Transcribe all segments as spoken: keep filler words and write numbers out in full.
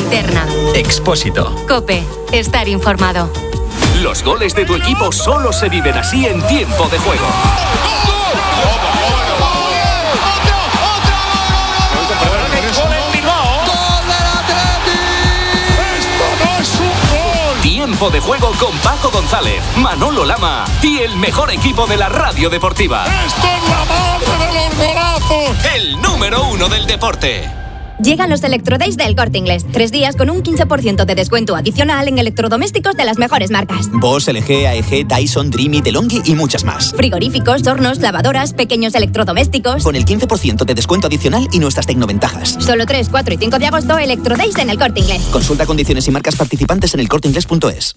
linterna. Expósito. COPE. Estar informado. Los goles de tu equipo solo se viven así en Tiempo de Juego. Tiempo de Juego con Paco González, Manolo Lama y el mejor equipo de la radio deportiva. ¡Esto es la madre de los golazos! El número uno del deporte. Llegan los Electrodays del Corte Inglés. Tres días con un quince por ciento de descuento adicional en electrodomésticos de las mejores marcas. Bosch, L G, A E G, Dyson, Dreamy, DeLonghi y muchas más. Frigoríficos, hornos, lavadoras, pequeños electrodomésticos. Con el quince por ciento de descuento adicional y nuestras tecnoventajas. Solo tres, cuatro y cinco de agosto, Electrodays en el Corte Inglés. Consulta condiciones y marcas participantes en el corte inglés punto es.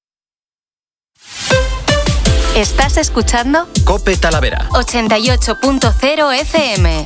¿Estás escuchando? COPE Talavera. ochenta y ocho punto cero F M.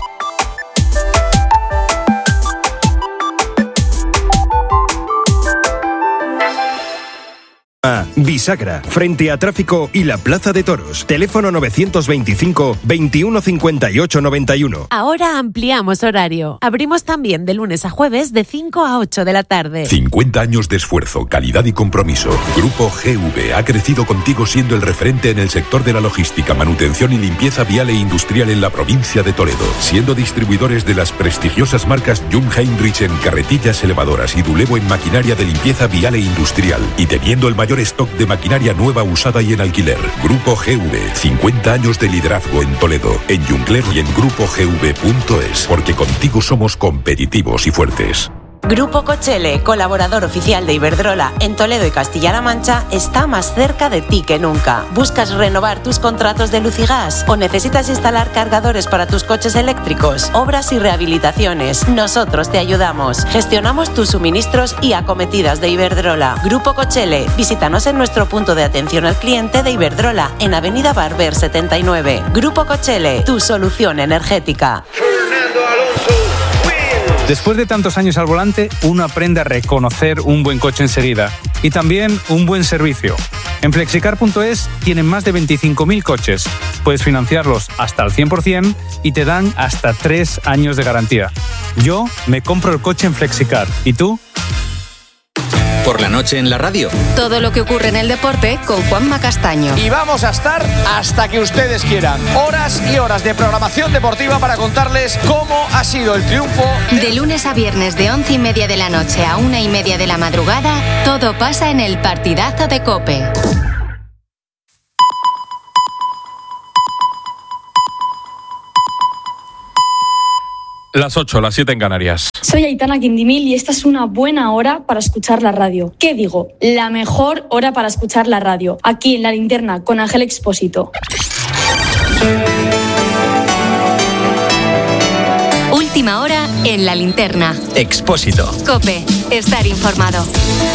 A Bisagra, frente a Tráfico y la Plaza de Toros. Teléfono novecientos veinticinco, veintiuno cincuenta y ocho noventa y uno. Ahora ampliamos horario. Abrimos también de lunes a jueves de cinco a ocho de la tarde. cincuenta años de esfuerzo, calidad y compromiso. Grupo G V ha crecido contigo siendo el referente en el sector de la logística, manutención y limpieza vial e industrial en la provincia de Toledo, siendo distribuidores de las prestigiosas marcas Jungheinrich en carretillas elevadoras y Dulevo en maquinaria de limpieza vial e industrial, y teniendo el mayor stock de maquinaria nueva, usada y en alquiler. Grupo G V, cincuenta años de liderazgo en Toledo, en Juncler y en grupo g v punto es, porque contigo somos competitivos y fuertes. Grupo Cochele, colaborador oficial de Iberdrola en Toledo y Castilla-La Mancha, está más cerca de ti que nunca. ¿Buscas renovar tus contratos de luz y gas? ¿O necesitas instalar cargadores para tus coches eléctricos? Obras y rehabilitaciones. Nosotros te ayudamos. Gestionamos tus suministros y acometidas de Iberdrola. Grupo Cochele, visítanos en nuestro punto de atención al cliente de Iberdrola, en Avenida Barber setenta y nueve. Grupo Cochele, tu solución energética. Después de tantos años al volante, uno aprende a reconocer un buen coche enseguida y también un buen servicio. En flexicar punto es tienen más de veinticinco mil coches. Puedes financiarlos hasta el cien por ciento y te dan hasta tres años de garantía. Yo me compro el coche en Flexicar. ¿Y tú? Por la noche en la radio. Todo lo que ocurre en el deporte con Juanma Castaño. Y vamos a estar hasta que ustedes quieran. Horas y horas de programación deportiva para contarles cómo ha sido el triunfo. De lunes a viernes de once y media de la noche a una y media de la madrugada, todo pasa en el partidazo de COPE. Las ocho, las siete en Canarias. Soy Aitana Quindimil y esta es una buena hora para escuchar la radio. ¿Qué digo? La mejor hora para escuchar la radio. Aquí en La Linterna con Ángel Expósito. Última hora en La Linterna. Expósito. COPE. Estar informado.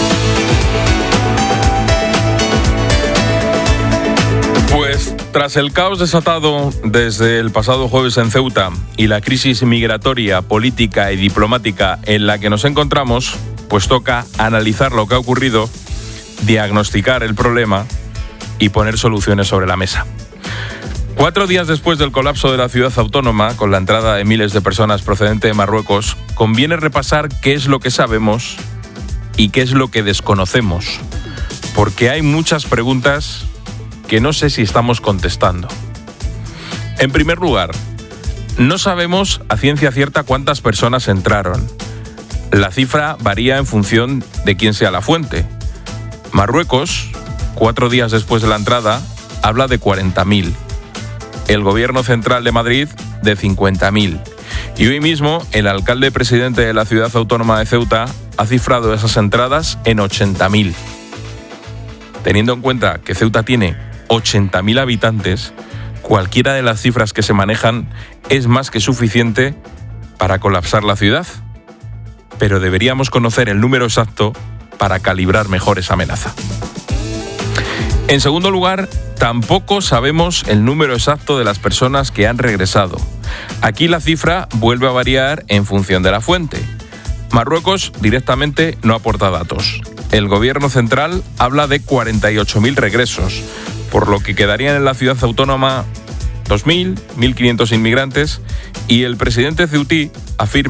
Pues tras el caos desatado desde el pasado jueves en Ceuta y la crisis migratoria, política y diplomática en la que nos encontramos, pues toca analizar lo que ha ocurrido, diagnosticar el problema y poner soluciones sobre la mesa. Cuatro días después del colapso de la ciudad autónoma, con la entrada de miles de personas procedentes de Marruecos, conviene repasar qué es lo que sabemos y qué es lo que desconocemos, porque hay muchas preguntas que no sé si estamos contestando. En primer lugar, no sabemos a ciencia cierta cuántas personas entraron. La cifra varía en función de quién sea la fuente. Marruecos, cuatro días después de la entrada, habla de cuarenta mil. El Gobierno Central de Madrid, de cincuenta mil. Y hoy mismo, el alcalde presidente de la ciudad autónoma de Ceuta ha cifrado esas entradas en ochenta mil. Teniendo en cuenta que Ceuta tiene ochenta mil habitantes, cualquiera de las cifras que se manejan es más que suficiente para colapsar la ciudad. Pero deberíamos conocer el número exacto para calibrar mejor esa amenaza. En segundo lugar, tampoco sabemos el número exacto de las personas que han regresado. Aquí la cifra vuelve a variar en función de la fuente. Marruecos directamente no aporta datos. El Gobierno Central habla de cuarenta y ocho mil regresos, por lo que quedarían en la ciudad autónoma dos mil, mil quinientos inmigrantes, y el presidente ceutí afirma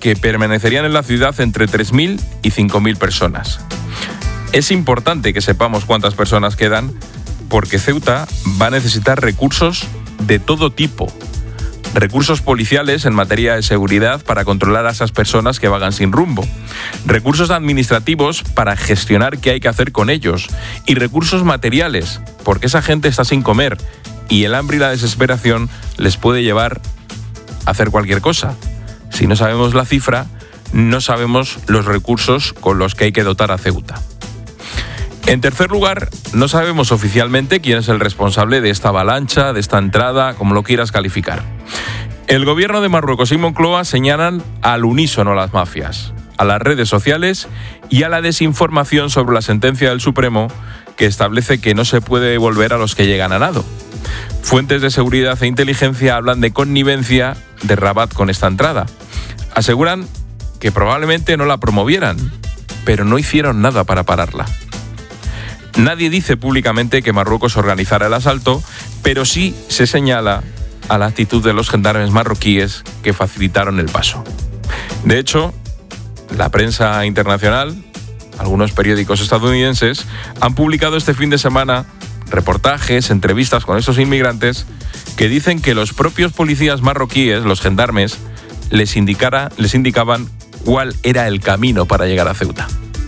que permanecerían en la ciudad entre tres mil y cinco mil personas. Es importante que sepamos cuántas personas quedan, porque Ceuta va a necesitar recursos de todo tipo. Recursos policiales en materia de seguridad para controlar a esas personas que vagan sin rumbo. Recursos administrativos para gestionar qué hay que hacer con ellos. Y recursos materiales, porque esa gente está sin comer y el hambre y la desesperación les puede llevar a hacer cualquier cosa. Si no sabemos la cifra, no sabemos los recursos con los que hay que dotar a Ceuta. En tercer lugar, no sabemos oficialmente quién es el responsable de esta avalancha, de esta entrada, como lo quieras calificar. El gobierno de Marruecos y Moncloa señalan al unísono a las mafias, a las redes sociales y a la desinformación sobre la sentencia del Supremo que establece que no se puede devolver a los que llegan a nado. Fuentes de seguridad e inteligencia hablan de connivencia de Rabat con esta entrada. Aseguran que probablemente no la promovieran, pero no hicieron nada para pararla. Nadie dice públicamente que Marruecos organizara el asalto, pero sí se señala a la actitud de los gendarmes marroquíes que facilitaron el paso. De hecho, la prensa internacional, algunos periódicos estadounidenses, han publicado este fin de semana reportajes, entrevistas con estos inmigrantes que dicen que los propios policías marroquíes, los gendarmes, les, indicara, les indicaban cuál era el camino para llegar a Ceuta.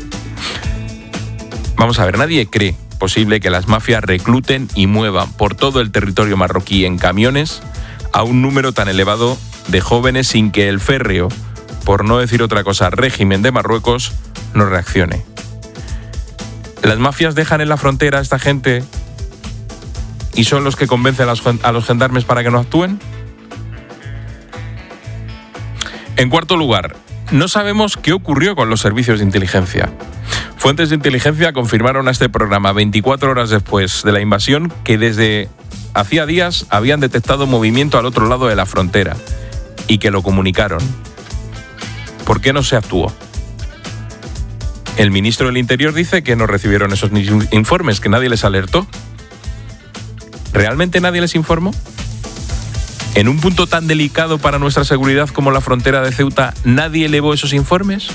Vamos a ver, nadie cree posible que las mafias recluten y muevan por todo el territorio marroquí en camiones a un número tan elevado de jóvenes sin que el férreo, por no decir otra cosa, régimen de Marruecos, no reaccione. ¿Las mafias dejan en la frontera a esta gente y son los que convencen a los gendarmes para que no actúen? En cuarto lugar, no sabemos qué ocurrió con los servicios de inteligencia. Fuentes de inteligencia confirmaron a este programa veinticuatro horas después de la invasión que desde hacía días habían detectado movimiento al otro lado de la frontera y que lo comunicaron. ¿Por qué no se actuó? El ministro del Interior dice que no recibieron esos informes, que nadie les alertó. ¿Realmente nadie les informó? ¿En un punto tan delicado para nuestra seguridad como la frontera de Ceuta, nadie elevó esos informes?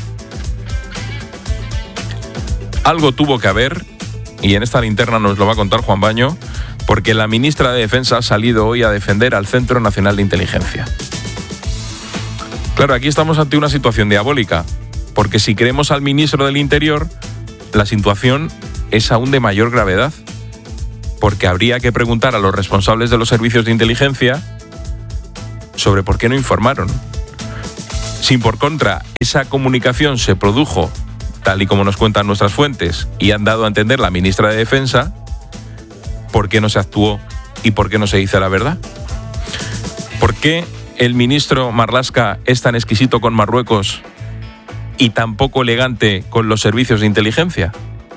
Algo tuvo que haber, y en esta linterna nos lo va a contar Juan Baño, porque la ministra de Defensa ha salido hoy a defender al Centro Nacional de Inteligencia. Claro, aquí estamos ante una situación diabólica, porque si creemos al ministro del Interior, la situación es aún de mayor gravedad, porque habría que preguntar a los responsables de los servicios de inteligencia sobre por qué no informaron. Si por contra esa comunicación se produjo tal y como nos cuentan nuestras fuentes y han dado a entender la ministra de Defensa, ¿por qué no se actuó y por qué no se dice la verdad? ¿Por qué el ministro Marlaska es tan exquisito con Marruecos y tan poco elegante con los servicios de inteligencia?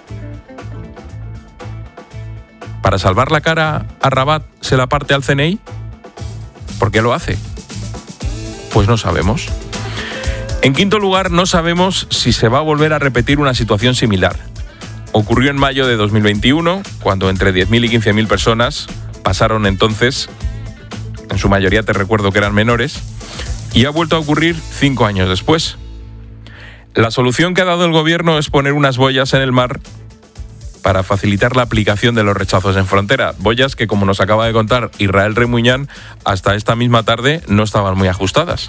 ¿Para salvar la cara a Rabat se la parte al C N I? ¿Por qué lo hace? Pues no sabemos. En quinto lugar, no sabemos si se va a volver a repetir una situación similar. Ocurrió en mayo de dos mil veintiuno, cuando entre diez mil y quince mil personas pasaron entonces, en su mayoría te recuerdo que eran menores, y ha vuelto a ocurrir cinco años después. La solución que ha dado el gobierno es poner unas boyas en el mar para facilitar la aplicación de los rechazos en frontera. Boyas que, como nos acaba de contar Israel Remuñán, hasta esta misma tarde no estaban muy ajustadas.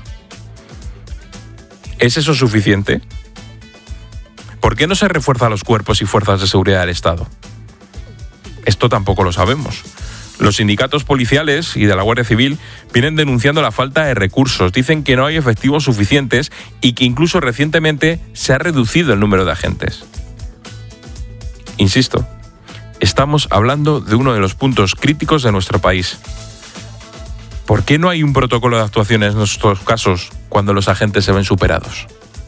¿Es eso suficiente? ¿Por qué no se refuerza los cuerpos y fuerzas de seguridad del Estado? Esto tampoco lo sabemos. Los sindicatos policiales y de la Guardia Civil vienen denunciando la falta de recursos. Dicen que no hay efectivos suficientes y que incluso recientemente se ha reducido el número de agentes. Insisto, estamos hablando de uno de los puntos críticos de nuestro país. ¿Por qué no hay un protocolo de actuación en estos casos cuando los agentes se ven superados?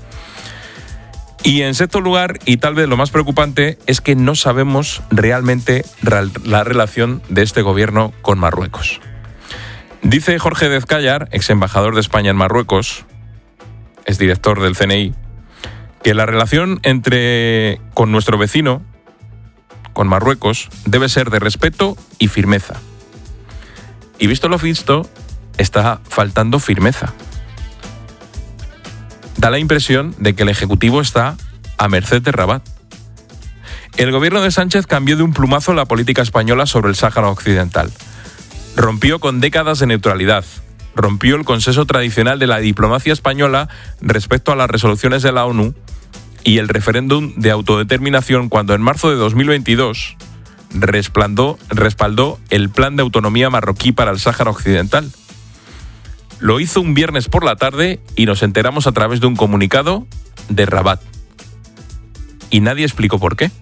Y en sexto lugar, y tal vez lo más preocupante, es que no sabemos realmente la relación de este gobierno con Marruecos. Dice Jorge Dezcayar, ex embajador de España en Marruecos, es director del C N I, que la relación entre con nuestro vecino, con Marruecos, debe ser de respeto y firmeza. Y visto lo visto, está faltando firmeza. da la impresión de que el Ejecutivo está a merced de Rabat. El gobierno de Sánchez cambió de un plumazo la política española sobre el Sáhara Occidental. Rompió con décadas de neutralidad. Rompió el consenso tradicional de la diplomacia española respecto a las resoluciones de la ONU y el referéndum de autodeterminación cuando en marzo de dos mil veintidós respaldó, respaldó el plan de autonomía marroquí para el Sáhara Occidental. Lo hizo un viernes por la tarde y nos enteramos a través de un comunicado de Rabat. Y nadie explicó por qué.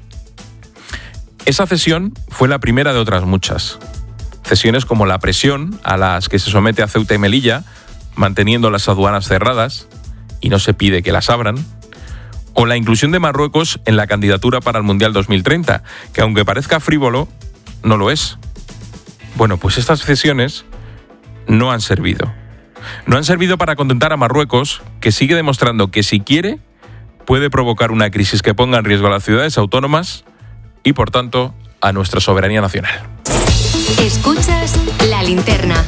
Esa cesión fue la primera de otras muchas. Cesiones como la presión a las que se somete a Ceuta y Melilla, manteniendo las aduanas cerradas y no se pide que las abran, o la inclusión de Marruecos en la candidatura para el Mundial dos mil treinta, que aunque parezca frívolo, no lo es. Bueno, pues estas cesiones no han servido. No han servido para contentar a Marruecos, que sigue demostrando que si quiere, puede provocar una crisis que ponga en riesgo a las ciudades autónomas y, por tanto, a nuestra soberanía nacional. Escuchas La Linterna.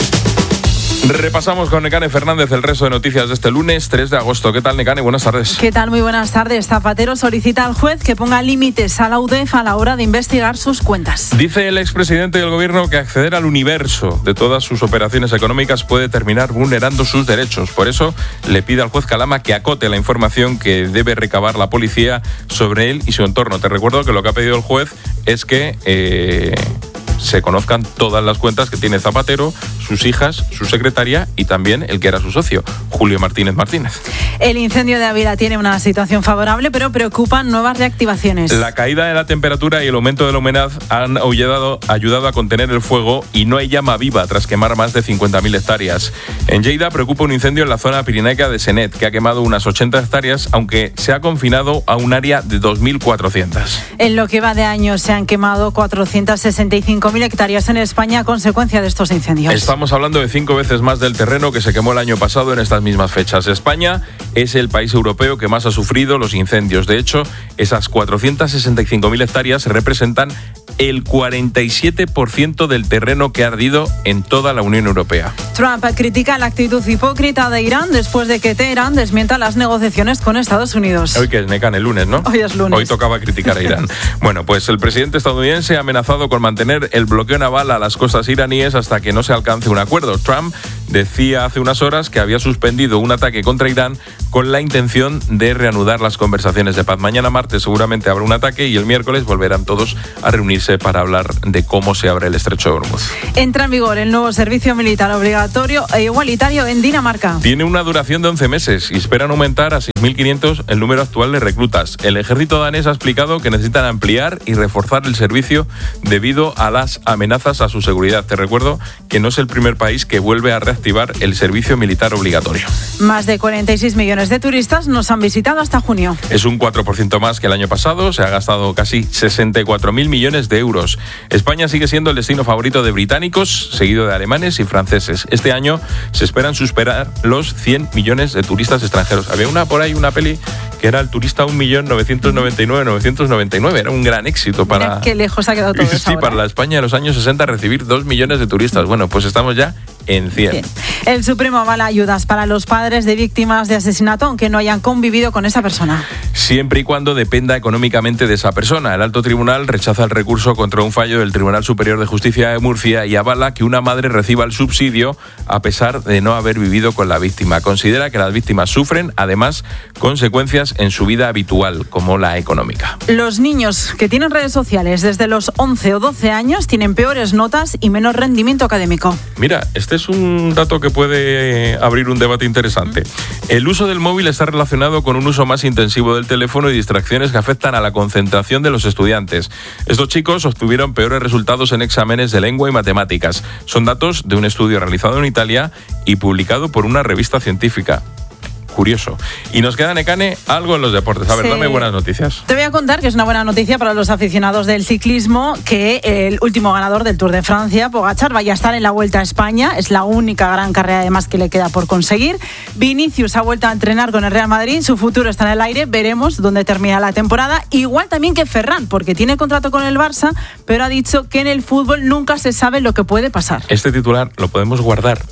Repasamos con Nekane Fernández el resto de noticias de este lunes tres de agosto. ¿Qué tal, Nekane? Buenas tardes. ¿Qué tal? Muy buenas tardes. Zapatero solicita al juez que ponga límites a la U D E F a la hora de investigar sus cuentas. Dice el expresidente del gobierno que acceder al universo de todas sus operaciones económicas puede terminar vulnerando sus derechos. Por eso le pide al juez Calama que acote la información que debe recabar la policía sobre él y su entorno. Te recuerdo que lo que ha pedido el juez es que Eh, se conozcan todas las cuentas que tiene Zapatero, sus hijas, su secretaria y también el que era su socio, Julio Martínez Martínez. El incendio de Ávila tiene una situación favorable, pero preocupan nuevas reactivaciones. La caída de la temperatura y el aumento de la humedad han ayudado, ayudado a contener el fuego y no hay llama viva tras quemar más de cincuenta mil hectáreas. En Lleida preocupa un incendio en la zona pirenaica de Senet, que ha quemado unas ochenta hectáreas, aunque se ha confinado a un área de dos mil cuatrocientas. En lo que va de año se han quemado cuatrocientas sesenta y cinco mil hectáreas en España a consecuencia de estos incendios. Estamos hablando de cinco veces más del terreno que se quemó el año pasado en estas mismas fechas. España es el país europeo que más ha sufrido los incendios. De hecho, esas cuatrocientas sesenta y cinco mil hectáreas representan el cuarenta y siete por ciento del terreno que ha ardido en toda la Unión Europea. Trump critica la actitud hipócrita de Irán después de que Teherán desmienta las negociaciones con Estados Unidos. Hoy que es Nekane, el lunes, ¿no? Hoy es lunes. Hoy tocaba criticar a Irán. Bueno, pues el presidente estadounidense ha amenazado con mantener el bloqueo naval a las costas iraníes hasta que no se alcance un acuerdo. Trump decía hace unas horas que había suspendido un ataque contra Irán con la intención de reanudar las conversaciones de paz. Mañana martes seguramente habrá un ataque y el miércoles volverán todos a reunirse para hablar de cómo se abre el estrecho de Hormuz. Entra en vigor el nuevo servicio militar obligatorio e igualitario en Dinamarca. Tiene una duración de once meses y esperan aumentar a seis mil quinientos el número actual de reclutas. El ejército danés ha explicado que necesitan ampliar y reforzar el servicio debido a las amenazas a su seguridad. Te recuerdo que no es el primer país que vuelve a reactivar el servicio militar obligatorio. Más de cuarenta y seis millones de turistas nos han visitado hasta junio. Es un cuatro por ciento más que el año pasado. Se ha gastado casi sesenta y cuatro mil millones de euros. España sigue siendo el destino favorito de británicos, seguido de alemanes y franceses. Este año se esperan superar los cien millones de turistas extranjeros. Había una por ahí, una peli que era el turista un millón novecientos noventa y nueve mil novecientos noventa y nueve. Era un gran éxito para... Mira qué lejos ha quedado todo eso. Sí, ahora. Para la España de los años sesenta recibir dos millones de turistas. Bueno, pues estamos ya en cien. Bien. El Supremo avala ayudas para los padres de víctimas de asesinato, aunque no hayan convivido con esa persona. Siempre y cuando dependa económicamente de esa persona. El alto tribunal rechaza el recurso contra un fallo del Tribunal Superior de Justicia de Murcia y avala que una madre reciba el subsidio a pesar de no haber vivido con la víctima. Considera que las víctimas sufren, además, consecuencias en su vida habitual, como la económica. Los niños que tienen redes sociales desde los once o doce años tienen peores notas y menos rendimiento académico. Mira, este es un dato que puede abrir un debate interesante. El uso del móvil está relacionado con un uso más intensivo del teléfono y distracciones que afectan a la concentración de los estudiantes. Estos chicos obtuvieron peores resultados en exámenes de lengua y matemáticas. Son datos de un estudio realizado en Italia y publicado por una revista científica. Curioso. Y nos queda, Nekane, algo en los deportes. A ver, sí. Dame buenas noticias. Te voy a contar que es una buena noticia para los aficionados del ciclismo, que el último ganador del Tour de Francia, Pogačar, vaya a estar en la Vuelta a España. Es la única gran carrera además que le queda por conseguir. Vinicius ha vuelto a entrenar con el Real Madrid. Su futuro está en el aire. Veremos dónde termina la temporada. Igual también que Ferran, porque tiene contrato con el Barça, pero ha dicho que en el fútbol nunca se sabe lo que puede pasar. Este titular lo podemos guardar.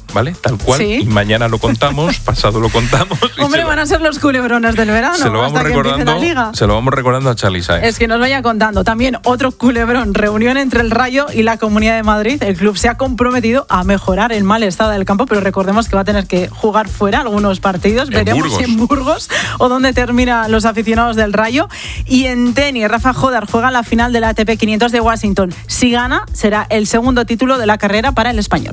¿vale? Tal cual. Sí. Y mañana lo contamos, pasado lo contamos. Hombre, van a ser los culebrones del verano. Se lo vamos hasta recordando, que empiece la liga. se lo vamos recordando a Charly Saez. Es que nos vaya contando. También otro culebrón, reunión entre el Rayo y la Comunidad de Madrid. El club se ha comprometido a mejorar el mal estado del campo, pero recordemos que va a tener que jugar fuera algunos partidos. En Veremos Burgos. si en Burgos o dónde terminan los aficionados del Rayo. Y en tenis, Rafa Jodar juega la final de la A T P quinientos de Washington. Si gana, será el segundo título de la carrera para el español.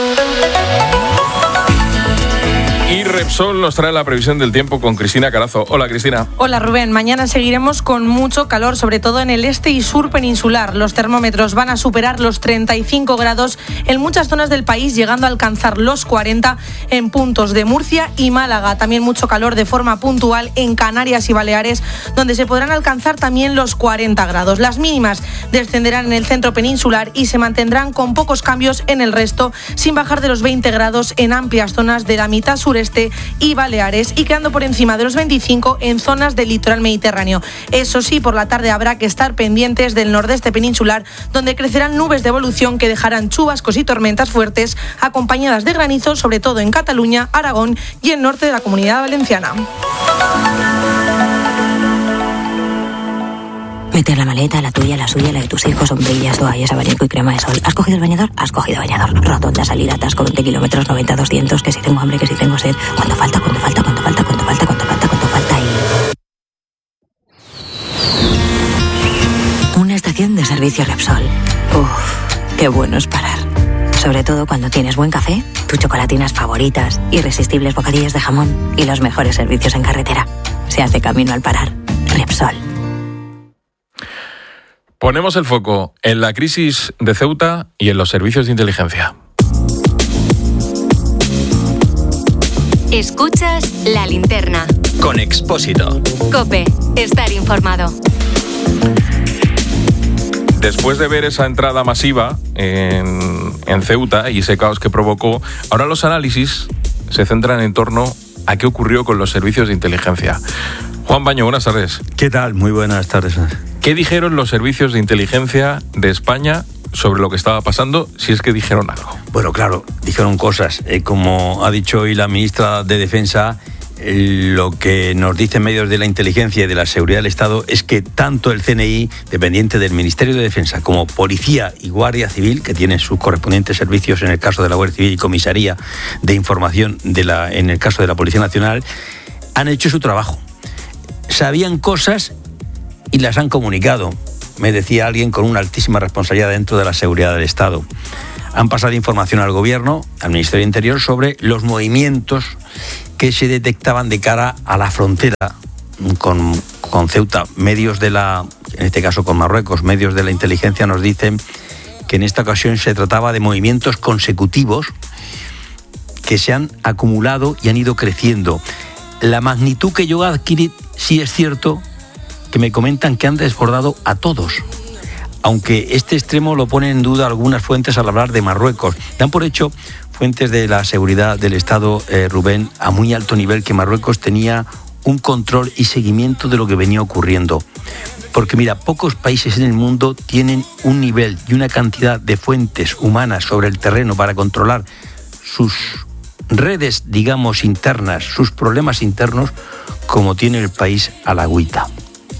Y Repsol nos trae la previsión del tiempo con Cristina Carazo. Hola, Cristina. Hola, Rubén. Mañana seguiremos con mucho calor, sobre todo en el este y sur peninsular. Los termómetros van a superar los treinta y cinco grados en muchas zonas del país, llegando a alcanzar los cuarenta en puntos de Murcia y Málaga. También mucho calor de forma puntual en Canarias y Baleares, donde se podrán alcanzar también los cuarenta grados. Las mínimas descenderán en el centro peninsular y se mantendrán con pocos cambios en el resto, sin bajar de los veinte grados en amplias zonas de la mitad sureste y Baleares, y quedando por encima de los veinticinco en zonas del litoral mediterráneo. Eso sí, por la tarde habrá que estar pendientes del nordeste peninsular, donde crecerán nubes de evolución que dejarán chubascos y tormentas fuertes, acompañadas de granizo, sobre todo en Cataluña, Aragón y el norte de la Comunidad Valenciana. Meter la maleta, la tuya, la suya, la de tus hijos, sombrillas, toallas, abanico y crema de sol. ¿Has cogido el bañador? Has cogido bañador. Rotonda, salida, atasco, veinte kilómetros, noventa, doscientos, que si tengo hambre, que si tengo sed. ¿Cuánto falta? ¿Cuánto falta? ¿Cuánto falta? ¿Cuánto falta? ¿Cuánto falta? ¿Cuánto falta? Y... una estación de servicio Repsol. Uff, qué bueno es parar. Sobre todo cuando tienes buen café, tus chocolatinas favoritas, irresistibles bocadillos de jamón y los mejores servicios en carretera. Se hace camino al parar. Repsol. Ponemos el foco en la crisis de Ceuta y en los servicios de inteligencia. Escuchas La Linterna. Con Expósito. COPE. Estar informado. Después de ver esa entrada masiva en, en Ceuta y ese caos que provocó, ahora los análisis se centran en torno a qué ocurrió con los servicios de inteligencia. Juan Baño, buenas tardes. ¿Qué tal? Muy buenas tardes. ¿Qué dijeron los servicios de inteligencia de España sobre lo que estaba pasando, si es que dijeron algo? Bueno, claro, dijeron cosas. Eh, como ha dicho hoy la ministra de Defensa, eh, lo que nos dicen medios de la inteligencia y de la seguridad del Estado es que tanto el C N I, dependiente del Ministerio de Defensa, como Policía y Guardia Civil, que tienen sus correspondientes servicios en el caso de la Guardia Civil y Comisaría de Información de la, en el caso de la Policía Nacional, han hecho su trabajo. Sabían cosas y las han comunicado, me decía alguien con una altísima responsabilidad dentro de la seguridad del Estado. Han pasado información al Gobierno, al Ministerio de Interior, sobre los movimientos que se detectaban de cara a la frontera con, con Ceuta. Medios de la, en este caso con Marruecos, medios de la inteligencia nos dicen que en esta ocasión se trataba de movimientos consecutivos que se han acumulado y han ido creciendo. La magnitud que yo adquirí, sí es cierto, que me comentan que han desbordado a todos, aunque este extremo lo ponen en duda algunas fuentes al hablar de Marruecos. Dan por hecho fuentes de la seguridad del Estado, eh, Rubén, a muy alto nivel, que Marruecos tenía un control y seguimiento de lo que venía ocurriendo. Porque mira, pocos países en el mundo tienen un nivel y una cantidad de fuentes humanas sobre el terreno para controlar sus redes, digamos, internas, sus problemas internos, como tiene el país halagüita.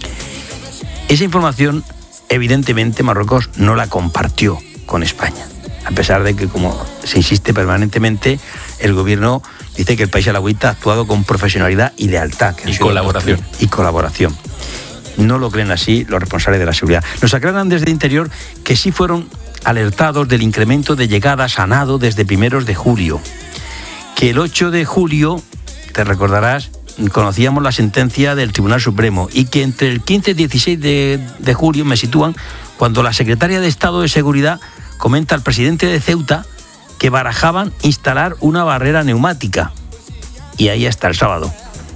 Esa información, evidentemente, Marruecos no la compartió con España, a pesar de que, como se insiste permanentemente, el gobierno dice que el país halagüita ha actuado con profesionalidad y lealtad. Y colaboración. Y colaboración. No lo creen así los responsables de la seguridad. Nos aclaran desde el interior que sí fueron alertados del incremento de llegadas a nado desde primeros de julio. Que el ocho de julio, te recordarás, conocíamos la sentencia del Tribunal Supremo, y que entre el quince y dieciséis de, de julio me sitúan cuando la secretaria de Estado de Seguridad comenta al presidente de Ceuta que barajaban instalar una barrera neumática. Y ahí hasta el sábado.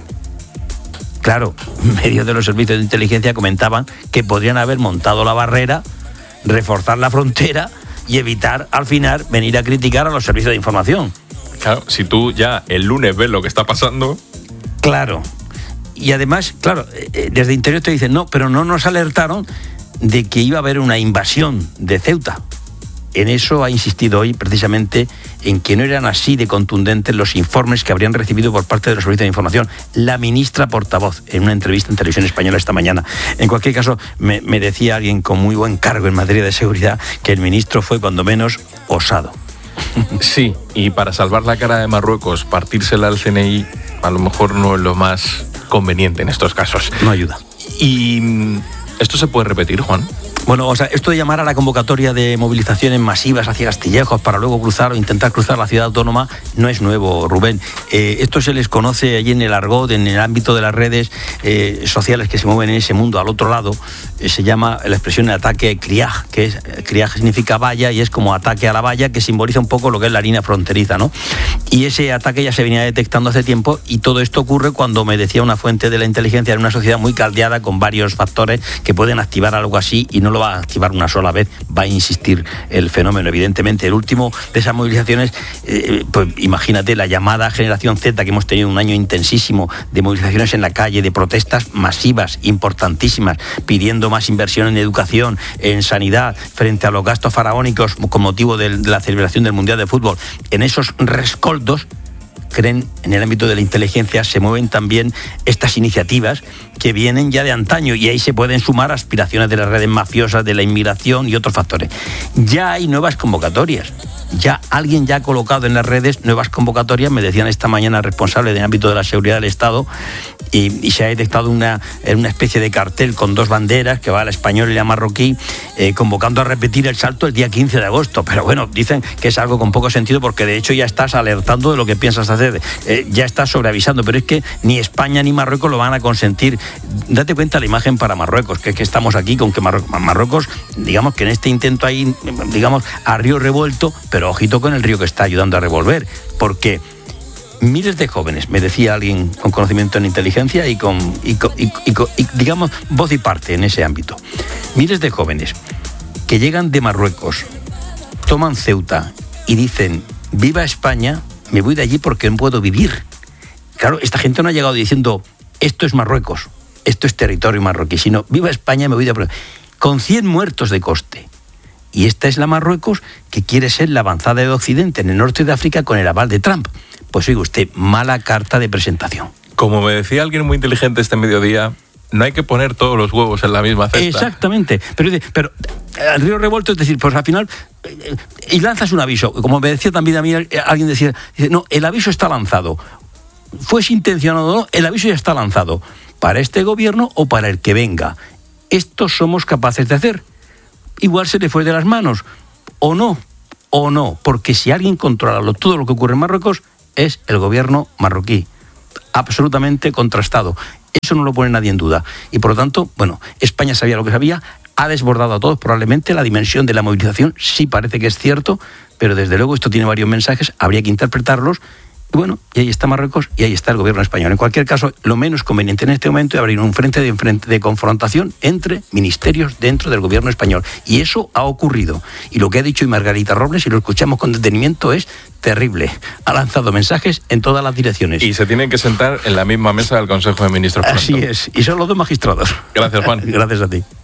Claro, medios de los servicios de inteligencia comentaban que podrían haber montado la barrera, reforzar la frontera y evitar, al final, venir a criticar a los servicios de información. Claro, si tú ya el lunes ves lo que está pasando... Claro. Y además, claro, desde Interior te dicen, no, pero no nos alertaron de que iba a haber una invasión de Ceuta. en eso ha insistido hoy precisamente en que no eran así de contundentes los informes que habrían recibido por parte de los servicios de información. La ministra portavoz, en una entrevista en Televisión Española esta mañana. En cualquier caso, me, me decía alguien con muy buen cargo en materia de seguridad que el ministro fue cuando menos osado. Sí, y para salvar la cara de Marruecos, partírsela al C N I a lo mejor no es lo más conveniente en estos casos. No ayuda. ¿Y esto se puede repetir, Juan? Bueno, o sea, esto de llamar a la convocatoria de movilizaciones masivas hacia Castillejos para luego cruzar o intentar cruzar la ciudad autónoma no es nuevo, Rubén. Eh, esto se les conoce allí en el argot, en el ámbito de las redes eh, sociales que se mueven en ese mundo al otro lado. Eh, se llama la expresión de ataque criaj, que es, criaj significa valla y es como ataque a la valla, que simboliza un poco lo que es la línea fronteriza, ¿no? Y ese ataque ya se venía detectando hace tiempo y todo esto ocurre cuando, me decía una fuente de la inteligencia, en una sociedad muy caldeada con varios factores que pueden activar algo así y no lo va a activar una sola vez, va a insistir el fenómeno. Evidentemente, el último de esas movilizaciones, eh, pues imagínate la llamada Generación Z, que hemos tenido un año intensísimo de movilizaciones en la calle, de protestas masivas, importantísimas, pidiendo más inversión en educación, en sanidad, frente a los gastos faraónicos con motivo de la celebración del Mundial de Fútbol. En esos rescoldos, creen, en el ámbito de la inteligencia, se mueven también estas iniciativas que vienen ya de antaño y ahí se pueden sumar aspiraciones de las redes mafiosas, de la inmigración y otros factores. Ya hay nuevas convocatorias. Ya alguien ya ha colocado en las redes nuevas convocatorias, me decían esta mañana responsables del ámbito de la seguridad del Estado, y, y se ha detectado una, una especie de cartel con dos banderas, que va a la española y la marroquí, eh, convocando a repetir el salto el día quince de agosto. Pero bueno, dicen que es algo con poco sentido porque de hecho ya estás alertando de lo que piensas hacer, eh, ya estás sobreavisando, pero es que ni España ni Marruecos lo van a consentir. Date cuenta la imagen para Marruecos, que es que estamos aquí con que Marruecos, Marruecos digamos que en este intento hay, digamos, a río revuelto, pero ojito con el río que está ayudando a revolver, porque miles de jóvenes, me decía alguien con conocimiento en inteligencia y con, y, con, y, y, y digamos, voz y parte en ese ámbito, miles de jóvenes que llegan de Marruecos, toman Ceuta y dicen, viva España, me voy de allí porque no puedo vivir. Claro, esta gente no ha llegado diciendo, esto es Marruecos, esto es territorio marroquí, sino, viva España, me voy de... con cien muertos de coste. Y esta es la Marruecos que quiere ser la avanzada de Occidente en el norte de África con el aval de Trump. Pues oiga usted, mala carta de presentación. Como me decía alguien muy inteligente este mediodía, no hay que poner todos los huevos en la misma cesta. Exactamente. Pero, pero al río revuelto, es decir, pues al final, y lanzas un aviso. Como me decía también a mí, alguien decía, no, el aviso está lanzado. Fuese intencionado o no, el aviso ya está lanzado. Para este gobierno o para el que venga. Esto somos capaces de hacer. Igual se le fue de las manos, o no, o no, porque si alguien controla todo lo que ocurre en Marruecos es el gobierno marroquí, absolutamente contrastado. Eso no lo pone nadie en duda. Y por lo tanto, bueno, España sabía lo que sabía, ha desbordado a todos, probablemente la dimensión de la movilización sí parece que es cierto, pero desde luego esto tiene varios mensajes, habría que interpretarlos. Y bueno, y ahí está Marruecos y ahí está el gobierno español. En cualquier caso, lo menos conveniente en este momento es abrir un frente de, frente de confrontación entre ministerios dentro del gobierno español. Y eso ha ocurrido. Y lo que ha dicho hoy Margarita Robles, si lo escuchamos con detenimiento, es terrible. Ha lanzado mensajes en todas las direcciones. Y se tienen que sentar en la misma mesa del Consejo de Ministros. Así es. Y son los dos magistrados. Gracias, Juan. Gracias a ti.